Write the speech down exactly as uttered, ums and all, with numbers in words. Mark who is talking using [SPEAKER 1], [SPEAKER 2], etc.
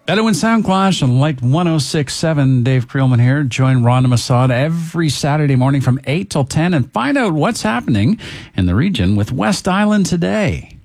[SPEAKER 1] Edwin Sound Clash on Light one oh six point seven. Dave Creelman here. Join Rhonda Masad every Saturday morning from eight till ten and find out what's happening in the region with West Island Today.